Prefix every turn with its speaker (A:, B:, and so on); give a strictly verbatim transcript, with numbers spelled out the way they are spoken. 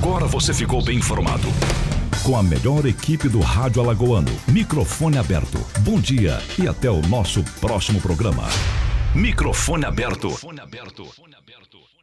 A: Agora você ficou bem informado. Com a melhor equipe do Rádio Alagoano. Microfone aberto. Bom dia e até o nosso próximo programa. Microfone aberto. Microfone aberto.